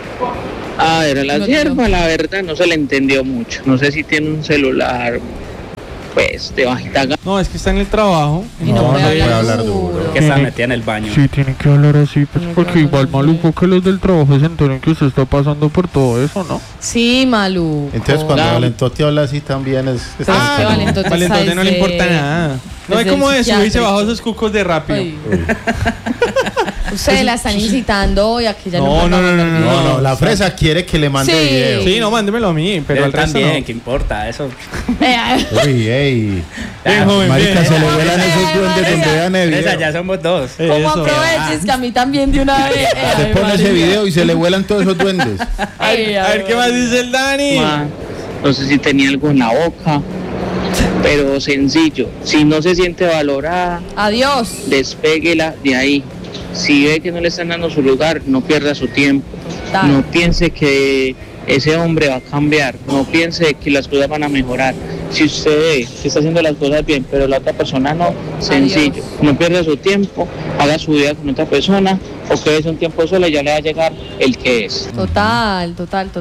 A ver, a la sierva, la verdad, no se le entendió mucho. No sé si tiene un celular, pues, de bajita gama. No, es que está en el trabajo. Y no puede hablar duro. Que está metida en el baño. Sí, tiene que hablar así, pues, porque igual maluco que los del trabajo se enteren que usted está pasando por todo eso, ¿no? Sí, maluco. Entonces cuando Valentote habla así también es... Valentote no le importa nada. No es como de subirse bajo esos cucos de rápido. Ustedes la están incitando y aquí ya No, la fresa quiere que le mande video. Sí, no, mándemelo a mí, pero al resto también, no. ¿qué importa? Eso. Uy, ey. Joven, Marica, bien. se le vuelan esos duendes donde vean el video. Esa, ya somos dos. ¿Cómo aproveches que a mí también de una vez? Se pone ese video y se le vuelan todos esos duendes. A ver qué más dice el Dani. No sé si tenía algo en la boca, pero sencillo. Si no se siente valorada, adiós. Despéguela de ahí. Si ve que no le están dando su lugar, no pierda su tiempo. No piense que ese hombre va a cambiar. No piense que las cosas van a mejorar. Si usted ve que está haciendo las cosas bien, pero la otra persona no, sencillo. No pierda su tiempo, haga su vida con otra persona o quédese un tiempo sola y ya le va a llegar el que es. Total.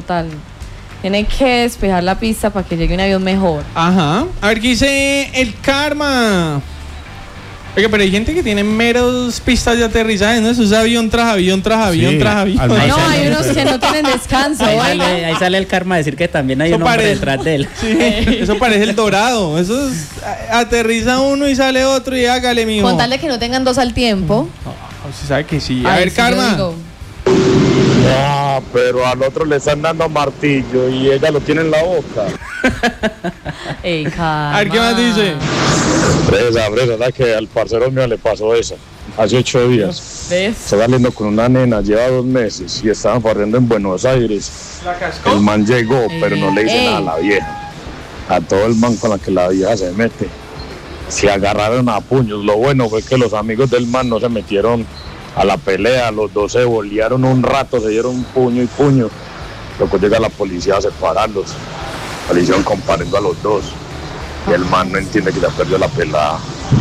Tiene que despejar la pista para que llegue un avión mejor. Ajá. A ver qué dice el Karma. Oiga, pero hay gente que tiene meros pistas de aterrizaje, ¿no? Eso es avión tras avión tras avión tras avión. No, hay unos que no tienen descanso. Ahí sale el Karma a decir que también hay un hombre detrás de él. Sí, eso parece el Dorado. Eso es, aterriza uno y sale otro y hágale, mijo. Contarle que no tengan dos al tiempo. Usted sabe que sí. A ver, Karma. Pero al otro le están dando martillo y ella lo tiene en la boca. Ey, Karma. A ver, ¿qué más dice? Fresa, ¿verdad que al parcero mío le pasó eso? Hace 8 días. ¿Ves? Está saliendo con una nena, lleva 2 meses y estaban corriendo en Buenos Aires. ¿La cascó? El man llegó, pero no le dice nada a la vieja. A todo el man con la que la vieja se mete. Se agarraron a puños. Lo bueno fue que los amigos del man no se metieron a la pelea. Los dos se bolearon un rato, se dieron puño y puño. Luego llega la policía a separarlos. Le hicieron comparendo a los dos. Y el man no entiende que ya perdió la pelada.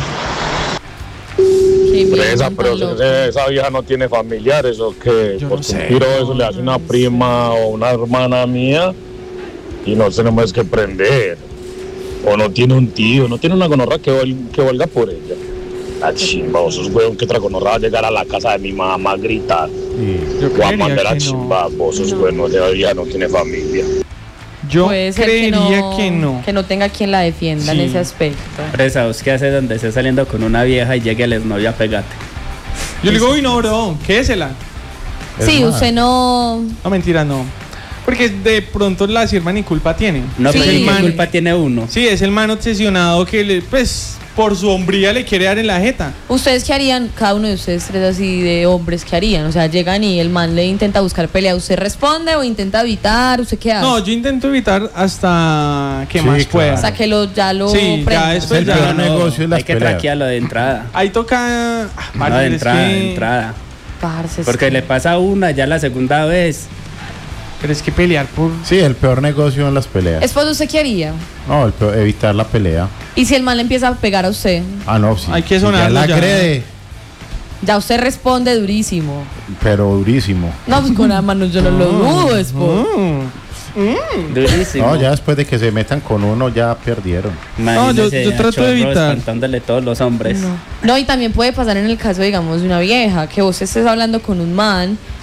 Pero esa vieja no tiene familiares o que por un tiro eso le hace una prima o una hermana mía y no tenemos que prender. O no tiene un tío, no tiene una gonorra que valga por ella. La chimba, vos sos weón que otra gonorra va a llegar a la casa de mi mamá a gritar. O a mandar a chimba, vos sos weón, esa vieja no tiene familia. Yo Puede ser creería que no. Que no tenga quien la defienda en ese aspecto. Fresa, ¿vos qué haces donde estés saliendo con una vieja y llegue el exnovio a pegarte? Yo le digo, uy, no, bro, quédesela. Sí, usted no... No, mentira, no. Porque de pronto la sierva ni culpa tiene. No, sí, pero ¿qué culpa tiene uno? Sí, es el man obsesionado que, pues, por su hombría le quiere dar en la jeta. ¿Ustedes qué harían? Cada uno de ustedes tres así de hombres, ¿qué harían? O sea, llegan y el man le intenta buscar pelea. ¿Usted responde o intenta evitar? ¿Usted qué hace? No, yo intento evitar hasta que más pueda. Hasta que ya lo sí, prenda. ya después ya negocio hay que traquearlo de entrada. Ahí toca... No, de entrada. Parce, porque le pasa una, ya la segunda vez. Pero es que pelear por... Sí, el peor negocio en las peleas. ¿Después usted qué haría? No, evitar la pelea. ¿Y si el man le empieza a pegar a usted? Ah, no, sí. Hay que sonarlo ya. La agrede. Ya usted responde durísimo. Pero durísimo. No, pues con la mano yo no lo dudo después. Durísimo. No, ya después de que se metan con uno ya perdieron. No, yo trato de evitar. Contándole todos los hombres. No, y también puede pasar en el caso, digamos, de una vieja, que vos estés hablando con un man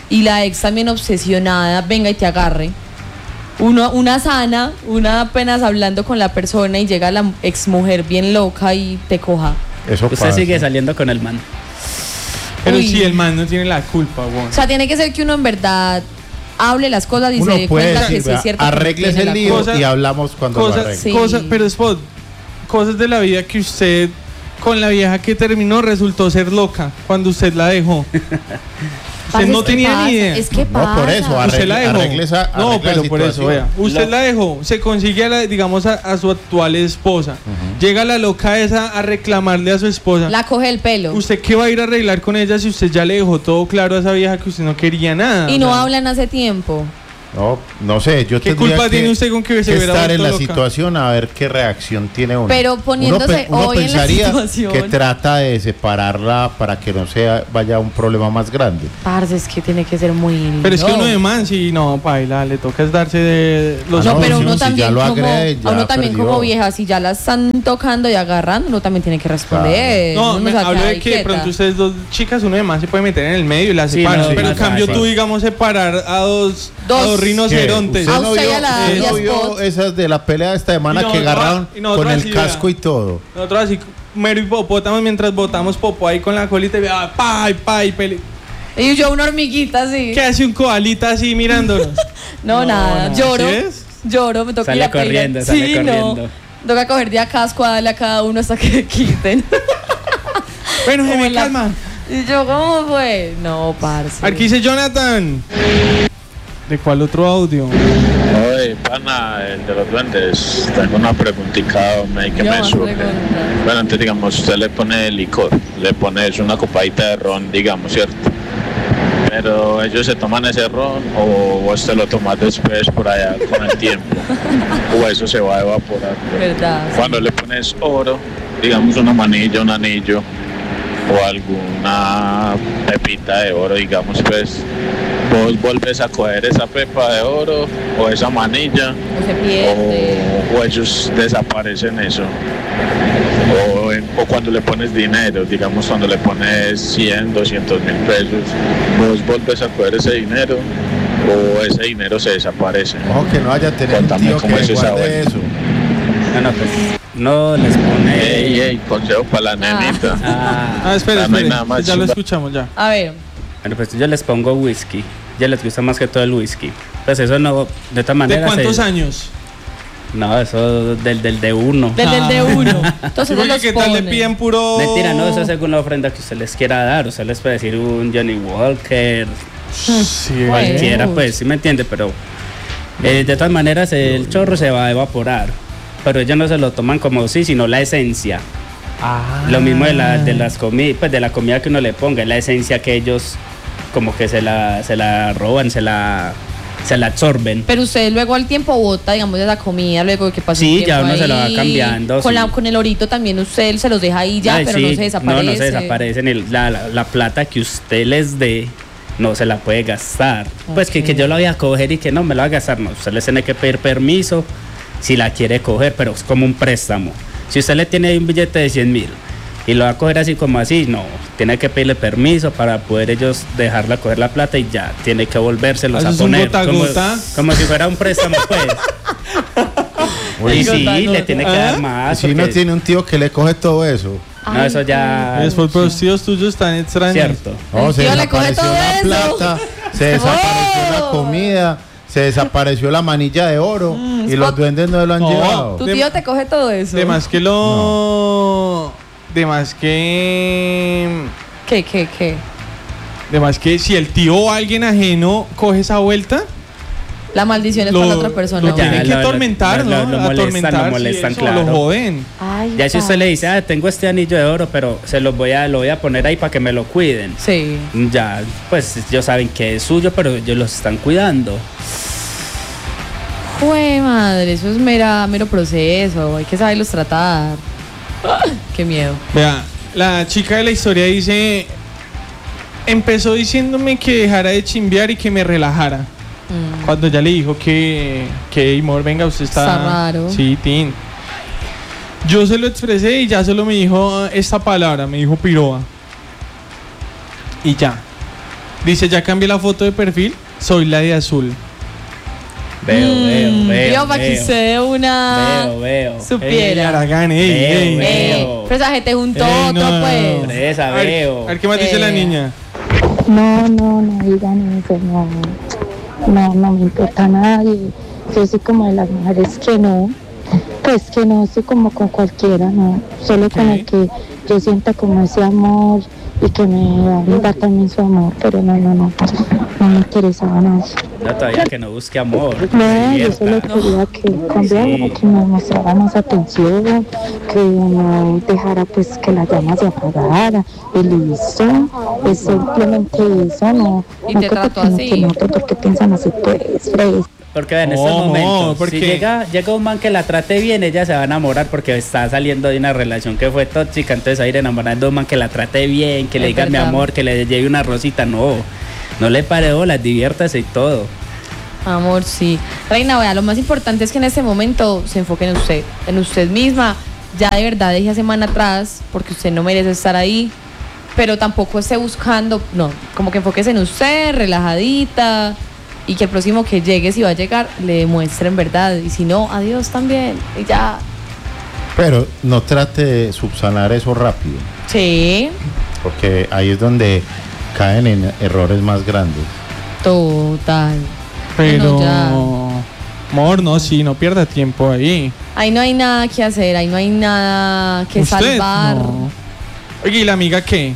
y la ex también obsesionada venga y te agarre. Una sana, una apenas hablando con la persona y llega la ex mujer bien loca y te coja. Eso Usted pasa. sigue saliendo con el man. Pero Uy. si el man no tiene la culpa, weón. O sea, tiene que ser que uno en verdad hable las cosas y Uno se dé puede cuenta que decir, sí es cierto. arregles que no el tiene la lío culpa. y hablamos cuando lo arregle. Sí. Pero Spot, cosas de la vida que usted con la vieja que terminó resultó ser loca cuando usted la dejó. Usted Parce, no es que tenía pasa, ni idea. es que pasa. No, por eso, Usted la dejó. arregle No, pero la por eso, situación. vea. Usted la dejó, se consigue a a su actual esposa. Llega la loca esa a reclamarle a su esposa. La coge el pelo. ¿Usted qué va a ir a arreglar con ella si usted ya le dejó todo claro a esa vieja que usted no quería nada? Y no O sea, hablan hace tiempo. No sé, yo ¿Qué tendría culpa tiene usted con que se hubiera estar en la vuelto loca? situación a ver qué reacción tiene uno. Pero poniéndose uno hoy en la pensaría situación. que trata de separarla para que no sea vaya a un problema más grande. Parce, es que tiene que ser muy. Pero es que no. uno de man, si no, paila, le toca es darse de los No, pero si uno ya también, lo como, agrede, ya a uno también perdió. como vieja, si ya la están tocando y agarrando, uno también tiene que responder. No, Uno me se va a hablo quedar de ahí que de quieta. pronto ustedes dos chicas, uno de más se puede meter en el medio y la Sí, separa. no, pero en más cambio fácil. tú, digamos, separar a dos rinocerontes. ¿Usted no usted y vio, a la- usted y a no vio Spot? esas de la pelea de esta semana Y que nosotros- agarraron y nosotros con el así, casco vea. y todo? Nosotros así, mero hipopótamos, mientras botamos popó ahí con la colita y vea, Y yo una hormiguita así. ¿Qué hace un koalita así mirándonos? No, nada, lloro. ¿Sí es? Lloro, me toca Sale ir a pelear. corriendo, sale Sí, corriendo. no. Toca coger de a casco a darle a cada uno hasta que quiten. Bueno, Como me en la- calma. Y yo, ¿cómo fue? No, parce. Aquí dice Jonathan. ¿De cuál otro audio? Oye, pana, el de los duendes, tengo una preguntita que Yo me más surge. preguntas. Bueno, entonces digamos, usted le pone licor, le pones una copadita de ron, digamos, ¿cierto? Pero ellos se toman ese ron o vos te lo tomas después por allá con el tiempo, o eso se va a evaporar. Verdad. Cuando le pones oro, digamos una manilla, un anillo o alguna pepita de oro, digamos, pues vos volves a coger esa pepa de oro o esa manilla O se pierde. o ellos desaparecen eso. O cuando le pones dinero, digamos cuando le pones 100, 200 mil pesos, vos volves a coger ese dinero o ese dinero se desaparece. Ojo que no haya tenido un Contame tío cómo que es esa guarde vuelta. eso. Bueno, pues no les pone. Ey, consejo para la nenita. Ah, espera, Ya no hay espera. nada más Ya lo chimba. escuchamos ya. A ver. Bueno, pues yo les pongo whisky. Ya les gusta más que todo el whisky. Pues eso no, de todas ¿De maneras. cuántos años? No, eso del de uno. Del de uno. Entonces Porque los ¿qué tal le ponen. piden puro...? Mentira, no, eso es según la ofrenda que usted les quiera dar. Usted les puede decir un Johnny Walker, Sí, cualquiera, Bueno. pues, ¿sí me entiende? Pero de todas maneras el chorro se va a evaporar. Pero ellos no se lo toman como sí, sino la esencia. Lo mismo de las comidas, pues de la comida que uno le ponga, es la esencia que ellos como que se la roban, se la absorben. Pero usted luego al tiempo bota, digamos, esa comida, luego que pasa Sí, un ya tiempo uno se lo va ahí. cambiando, Con, sí. con el orito también usted se los deja ahí ya, Ay, pero sí, no se desaparece. No se desaparecen. La plata que usted les dé no se la puede gastar. Pues que yo la voy a coger y que no me la va a gastar. No, usted les tiene que pedir permiso si la quiere coger, pero es como un préstamo. Si usted le tiene ahí un billete de 100.000 y lo va a coger así como así, no, tiene que pedirle permiso para poder ellos dejarla coger la plata y ya, tiene que volvérselos a ¿Haces un poner. gota a como, gota? como si fuera un préstamo, pues. Y sí, le tiene que dar Y más. si no porque- tiene un tío que le coge todo eso. no, eso ya. Después, pero los tíos tuyos están extraños. Cierto. No, se tío le coge desapareció todo la eso. plata, se desapareció la Oh. comida, se desapareció la manilla de oro y los duendes no lo han No. llevado. Tu tío te coge todo eso. De más que lo... De más que... ¿Qué? De más que si el tío o alguien ajeno coge esa vuelta, La maldición es para la otra persona. lo tienen que lo- atormentar, lo- ¿no? lo molestan, Atormentar, lo sí, molestan, eso, claro. lo joden. Ay, Ya si usted parce. le dice, tengo este anillo de oro, pero lo voy a poner ahí para que me lo cuiden. Sí. Ya, pues ellos saben que es suyo, pero ellos los están cuidando. Jue madre, eso es mero proceso. Hay que saberlos tratar. Qué miedo. Vea, la chica de la historia dice... Empezó diciéndome que dejara de chimbear y que me relajara. Cuando ya le dijo que amor, venga, usted Está raro. Sí, Tin. Yo se lo expresé y ya solo me dijo esta palabra, me dijo piroa. Y ya. Dice, ya cambié la foto de perfil, soy la de azul. Veo. Para que usted de una supiera. Aragán, Pero esa gente juntó otro, pues. Esa, a ver, ¿qué más dice la niña? No digan eso, no me importa a nadie. Yo soy como de las mujeres que no, pues que no soy como con cualquiera, no. Solo con el que yo sienta como ese amor y que me va a brindar también su amor, pero no me interesaba nada. No, todavía que no busque amor. No, yo solo quería que cambiara, que me mostrara más atención, que no dejara pues que la llama se apagara, y listo, es simplemente eso, no. Y te trató así. No, porque piensan así, pues, Porque en estos momentos, si llega un man que la trate bien, ella se va a enamorar porque está saliendo de una relación que fue tóxica, entonces va a ir enamorando a un man que la trate bien, que le diga mi amor, que le lleve una rosita, no le pare bolas, diviértase y todo. Amor, sí. Reina, vea, lo más importante es que en este momento se enfoque en usted misma, ya de verdad deje a semana atrás, porque usted no merece estar ahí, pero tampoco esté buscando, como que enfóquese en usted, relajadita, y que el próximo que llegue, si va a llegar, le demuestre en verdad. Y si no, adiós también. Y ya. Pero no trate de subsanar eso rápido. Sí. Porque ahí es donde caen en errores más grandes. Total. Pero, amor, no pierda tiempo ahí. Ahí no hay nada que hacer, ahí no hay nada que salvar. No. Oye, ¿y la amiga qué?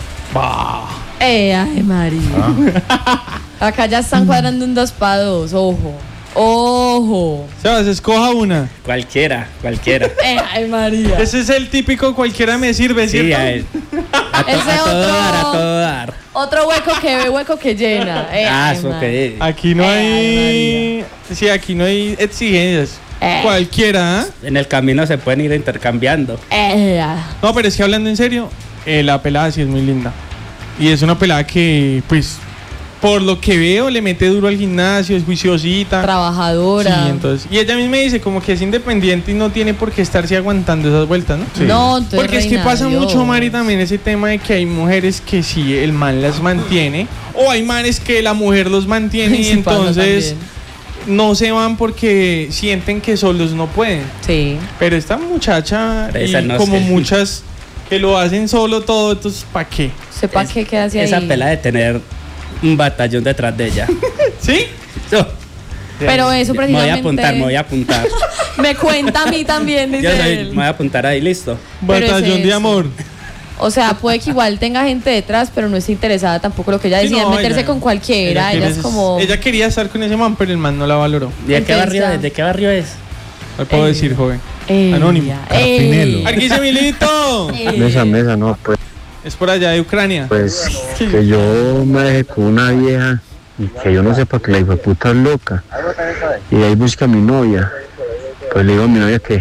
Ay, María. Acá ya están cuadrando un 2 para 2, ojo. Sebas, escoja una. Cualquiera. Ay, María. Ese es el típico cualquiera me sirve, ¿cierto? Sí, a todo dar. Otro hueco que llena. Eso que aquí no hay. Sí, aquí no hay exigencias. Cualquiera. En el camino se pueden ir intercambiando. No, pero es que hablando en serio, la pelada sí es muy linda. Y es una pelada que, pues, por lo que veo, le mete duro al gimnasio, es juiciosita. Trabajadora. Sí, entonces. Y ella misma dice como que es independiente y no tiene por qué estarse aguantando esas vueltas, ¿no? Sí. No, porque es que pasa mucho, Mari, también ese tema de que hay mujeres que sí, el man las mantiene, o hay manes que la mujer los mantiene y entonces no se van porque sienten que solos no pueden. Sí. Pero esta muchacha, y no como sé. muchas que lo hacen solo todo, entonces ¿para qué? ¿Sepa qué queda así ahí? Esa pela de tener un batallón detrás de ella. ¿Sí? Pero eso precisamente... Me voy a apuntar. Me cuenta a mí también, dice él. Me voy a apuntar ahí, listo. Batallón de amor. O sea, puede que igual tenga gente detrás, pero no está interesada tampoco lo que ella decía, meterse con cualquiera. Ella es como... Ella quería estar con ese man, pero el man no la valoró. ¿De qué barrio es? No puedo decir, joven. Anónimo. Carpinelo. Aquí dice Milito. Mesa, no, pues. Es por allá de Ucrania. Pues que yo me dejé con una vieja y que yo no sepa que la hijo de puta es loca. Y de ahí busca a mi novia. Pues le digo a mi novia que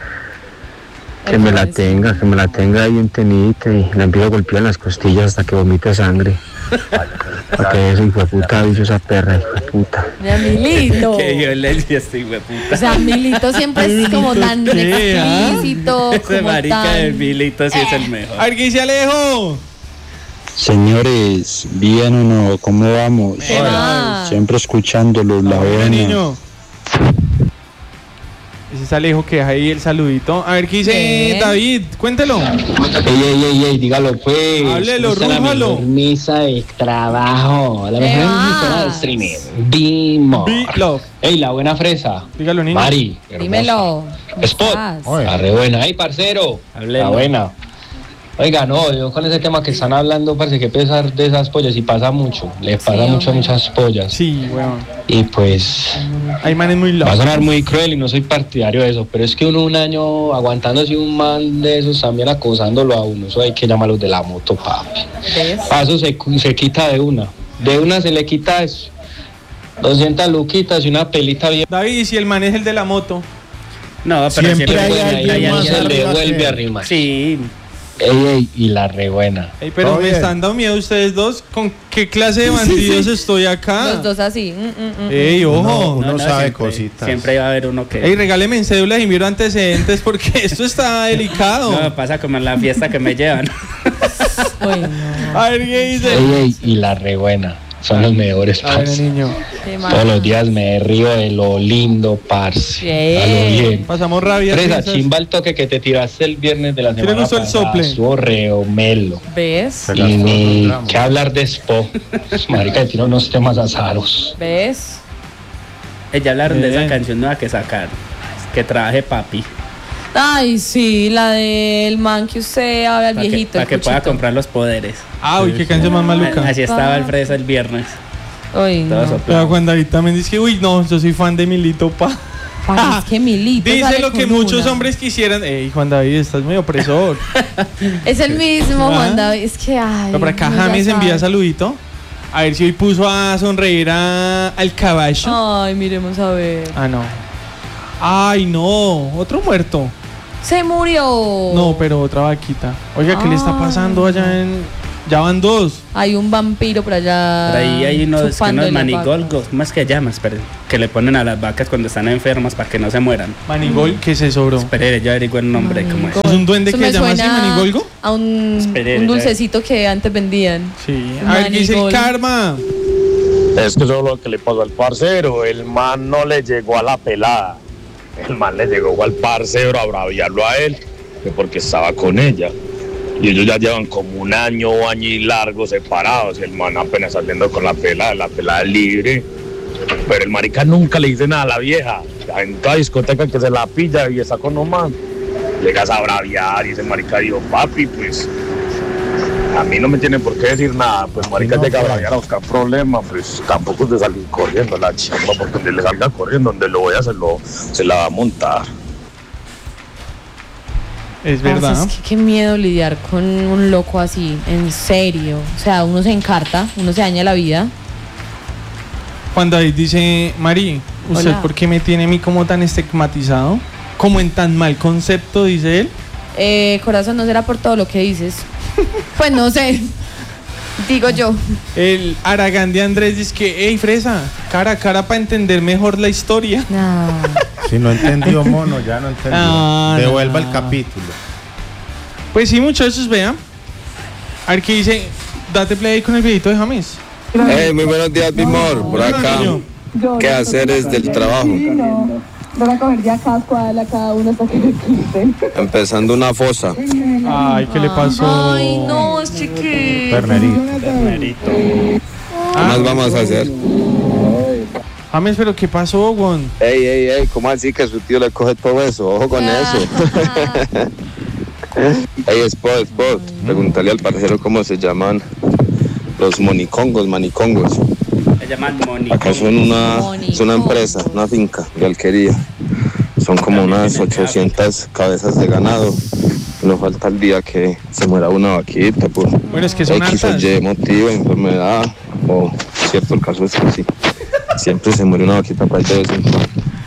me la tenga ahí en tenita y la empiezo a golpear en las costillas hasta que vomite sangre. Para que eso, hijo de puta, bicho, esa perra, hijo de puta. Ya, Milito. Qué violencia este hijo de puta. O sea, Milito siempre es como tan explícito. Ese marica de Milito sí es el mejor. A ver, ¿qué dice Alejo? Señores, ¿bien o no? ¿Cómo vamos? Siempre escuchándolo, la buena. Niño. Ese es Alejo que deja ahí el saludito. A ver, ¿qué dice David? Cuéntelo. Ey, dígalo pues. Háblelo, rújalo. La mejor misa de trabajo. La mejor misa de streaming. Be-Love. Ey, la buena fresa. Dígalo, niño. Mari. Dímelo. Spot. La re buena. Ey, parcero. Hablemos. La buena. Oiga, no, yo con ese tema que están hablando, parece que pesar de esas pollas y pasa mucho. Les pasa mucho a muchas pollas. Sí, weón. Y pues... Hay manes muy locos. Va a sonar muy cruel y no soy partidario de eso, pero es que uno un año aguantándose un man de esos también acosándolo a uno, eso hay que llamarlos de la moto, papi. A eso se quita de una. De una se le quita eso. 200 luquitas y una pelita bien. David, ¿y si el man es el de la moto? No, pero siempre hay alguien se le vuelve a arrimar. Sí. Ey, y la re buena. Ey, pero me están dando miedo ustedes dos. ¿Con qué clase de bandidos estoy acá? Los dos así. Ey, ojo. Uno sabe siempre, cositas. Siempre va a haber uno que... Ey, regáleme en cédulas y miro antecedentes porque esto está delicado. No, pasa como en la fiesta que me llevan. A ver qué dice. Ey, y la re buena. Son los mejores, parce. Niño. Todos los días me río de lo lindo, parce. A lo bien. Pasamos rabia. Fresa, chimba el toque que te tiraste el viernes de la semana le gustó pasada. el sople? Estuvo melo. ¿Ves? Y ni qué hablar de Spo. Marica, tira unos temas azaros. ¿Ves? Ya hablaron de esa canción nueva que sacaron. Que traje papi. Ay, sí, la del man que usted habla, el viejito. Para que pueda comprar los poderes. Ah, uy, qué canción más maluca. Así estaba el Fresa el viernes. Uy, no. Pero cuando David también dice que, uy, no, yo soy fan de Milito, pa. Es que Milito dice lo que muchos hombres quisieran. Ey, Juan David, estás muy opresor. Es el mismo, Juan David. Es que, ay. Pero por acá James envía saludito. A ver si hoy puso a sonreír al caballo. Ay, miremos a ver. Ah, no. Ay, no, otro muerto. Se murió. No, pero otra vaquita. Oiga, ¿qué le está pasando allá en...? Ya van 2. Hay un vampiro por allá. Por ahí hay unos manigolgos, más que llamas, pero que le ponen a las vacas cuando están enfermas para que no se mueran. ¿Manigol? ¿Qué es eso, bro? Espere, yo averiguo el nombre. ¿Cómo es? ¿Es un duende que se llama así, manigolgo? A un dulcecito que antes vendían. Sí. A ver, ¿qué dice el karma? Es que eso es lo que le pasó al parcero. El man no le llegó a la pelada. El man le llegó al parcero a braviarlo a él, que porque estaba con ella. Y ellos ya llevan como un año y largo separados. Y el man apenas saliendo con la pelada libre. Pero el marica nunca le dice nada a la vieja. En cada discoteca que se la pilla y está con un man, llegas a braviar y ese marica dijo, papi, pues a mí no me tiene por qué decir nada. Pues marica no, llega a braviar a buscar problemas, pues tampoco es de salir corriendo la chamba, porque donde le salga corriendo, donde lo voy a hacerlo, se la va a montar. Es verdad. Es que qué miedo lidiar con un loco así, en serio. O sea, uno se encarta, uno se daña la vida. Juan David dice, Mari, ¿usted por qué me tiene a mí como tan estigmatizado? Como en tan mal concepto, dice él. Corazón, no será por todo lo que dices. Pues no sé. Digo yo. El Aragán de Andrés dice que, hey, Fresa, cara a cara para entender mejor la historia. No. Si no entendió, mono, ya no entendió. Devuelva el capítulo. Pues sí, muchachos, vean. A ver qué dice. Date play ahí con el videito de James. Hey, muy buenos días, Bimor. Por acá. ¿Qué hacer es del trabajo? Van a coger ya casco a cada uno hasta que le quiten. Empezando una fosa. Ay, ¿qué le pasó? Ay, no, es chiquito. Ternerito. ¿Qué más vamos a hacer? James, ¿pero qué pasó, Gon? Ey, ¿cómo así que su tío le coge todo eso? Ojo con eso. Ey, Spot, pregúntale al parcero cómo se llaman los manicongos. Se llaman manicongos. Acá son una empresa, una finca de alquería. Son como unas 800 cabezas de ganado. No falta el día que se muera una vaquita por es que son X o Y motivo, enfermedad, o cierto el caso es que sí. Siempre se muere una vaquita para de vez en cuando.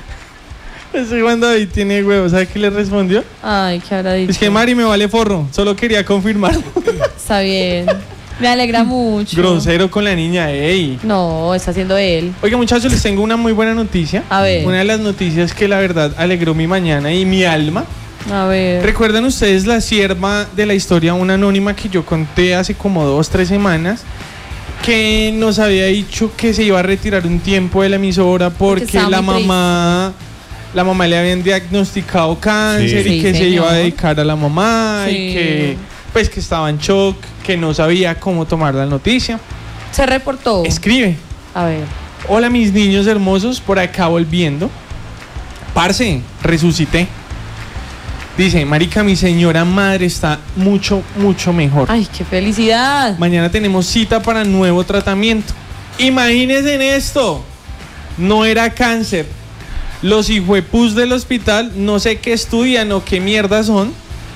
Ese Juan David tiene huevos, ¿sabe qué le respondió? Ay, ¿qué habrá dicho? Es que Mari me vale forro, solo quería confirmar. Está bien. Me alegra mucho. Grosero con la niña, ey. No, está haciendo él. Oiga, muchachos, les tengo una muy buena noticia. A ver. Una de las noticias que la verdad alegró mi mañana y mi alma. A ver. ¿Recuerdan ustedes la sierva de la historia, una anónima que yo conté hace como 2-3 semanas? Que nos había dicho que se iba a retirar un tiempo de la emisora porque la mamá le habían diagnosticado cáncer y que se iba a dedicar a la mamá y que pues que estaba en shock, que no sabía cómo tomar la noticia. Se reportó. Escribe. A ver. Hola mis niños hermosos, por acá volviendo. Parce, resucité. Dice, marica, mi señora madre está mucho mejor. Ay, qué felicidad. Mañana tenemos cita para nuevo tratamiento. Imagínense en esto. No era cáncer. Los hijuepus del hospital, no sé qué estudian o qué mierda son,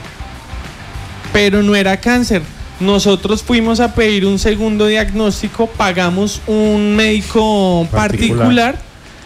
pero no era cáncer. Nosotros fuimos a pedir un segundo diagnóstico, pagamos un médico particular.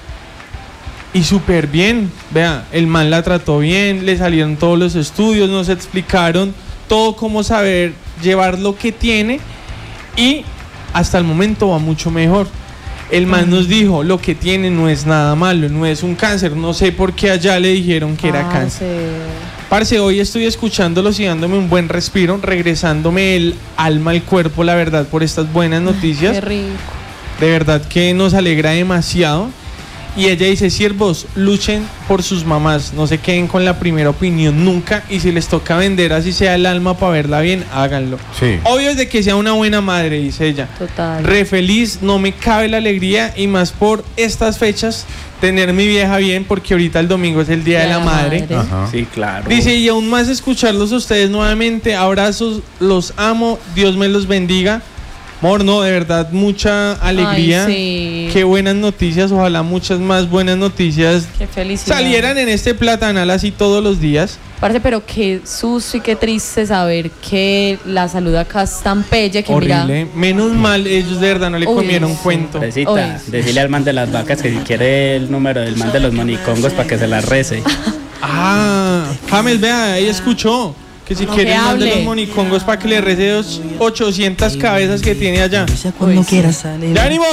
Y súper bien, vea, el man la trató bien, le salieron todos los estudios, nos explicaron todo cómo saber llevar lo que tiene y hasta el momento va mucho mejor. El man nos dijo, lo que tiene no es nada malo, no es un cáncer, no sé por qué allá le dijeron que era cáncer. Parce, hoy estoy escuchándolos y dándome un buen respiro, regresándome el alma al cuerpo, la verdad, por estas buenas noticias. Qué rico. De verdad que nos alegra demasiado. Y ella dice, siervos, luchen por sus mamás, no se queden con la primera opinión nunca, y si les toca vender así sea el alma para verla bien, háganlo. Sí. Obvio es de que sea una buena madre, dice ella. Total. Re feliz, no me cabe la alegría, y más por estas fechas, tener mi vieja bien, porque ahorita el domingo es el Día de la Madre. Ajá. Sí, claro. Dice, y aún más escucharlos a ustedes nuevamente, abrazos, los amo, Dios me los bendiga. Amor, no, de verdad, mucha alegría. Ay, sí. Qué buenas noticias, ojalá muchas más buenas noticias Qué felicidad. salieran en este platanal así todos los días. Parce, pero qué susto y qué triste saber que la salud acá es tan pelle que horrible. mira. Menos mal, ellos de verdad no le comieron cuento. Decirle al man de las vacas que si quiere el número del man de los monicongos para que se la rece. James, vea, ahí escuchó. Que si quiere el man de los monicongos para que le rece 800 cabezas que tiene allá. Cuando quieras salir. ¡Ya ánimo!